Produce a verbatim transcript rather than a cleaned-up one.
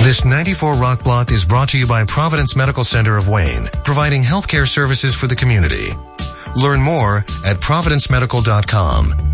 This ninety-four Rock Block is brought to you by Providence Medical Center of Wayne, providing healthcare services for the community. Learn more at providence medical dot com.